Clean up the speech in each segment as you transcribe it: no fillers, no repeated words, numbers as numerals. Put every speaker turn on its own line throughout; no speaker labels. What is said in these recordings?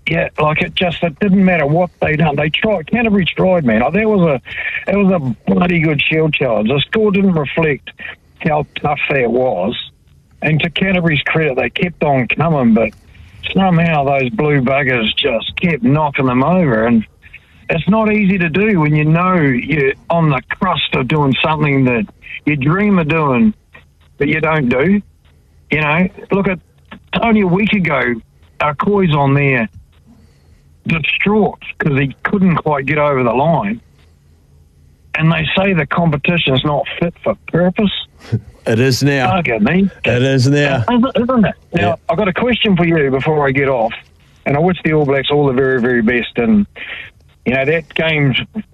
Yeah, like it didn't matter what they done. They tried. Canterbury tried, man. Like, it was a bloody good Shield challenge. The score didn't reflect how tough that was. And to Canterbury's credit, they kept on coming, but somehow those blue buggers just kept knocking them over. And it's not easy to do when you know you're on the crust of doing something that you dream of doing, but you don't do. You know, look at only a week ago, our Coy's on there distraught because he couldn't quite get over the line. And they say the competition's not fit for purpose.
It is now.
Bugger me.
It is now.
Isn't it? Now, I've got a question for you before I get off. And I wish the All Blacks all the very, very best. And, you know, that game,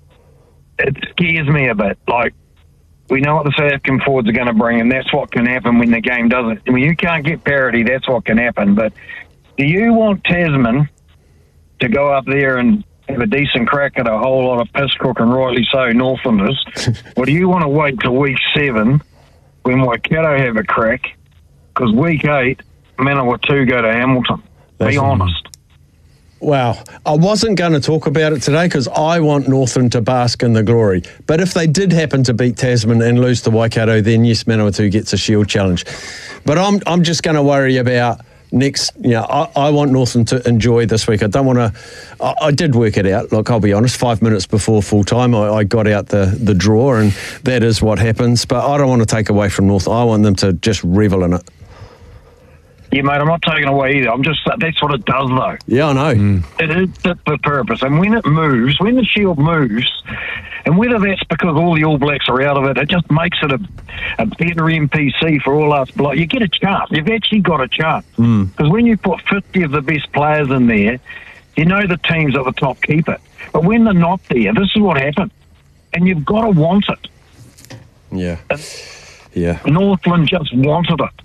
it scares me a bit. Like, we know what the South African forwards are going to bring, and that's what can happen when the game doesn't. When you can't get parity, that's what can happen. But do you want Tasman to go up there and have a decent crack at a whole lot of piss crook, and rightly so, Northlanders? Or do you want to wait till week 7 when Waikato have a crack? Because week 8, Manawatu go to Hamilton. Be honest.
Wow. I wasn't going to talk about it today because I want Northland to bask in the glory. But if they did happen to beat Tasman and lose to Waikato, then yes, Manawatu gets a Shield challenge. But I'm just going to worry about next, I want Northland to enjoy this week. I don't want to, I did work it out. Look, I'll be honest, 5 minutes before full time, I got out the draw, and that is what happens. But I don't want to take away from Northland. I want them to just revel in it.
Yeah, mate, I'm not taking away either. That's what it does, though.
Yeah, I know.
It is fit for purpose. And when it moves, when the Shield moves, and whether that's because all the All Blacks are out of it, it just makes it a better NPC for all us. You get a chance. You've actually got a chance. Because when you put 50 of the best players in there, you know the teams at the top keep it. But when they're not there, this is what happens. And you've got to want it.
Yeah. Yeah.
Northland just wanted it.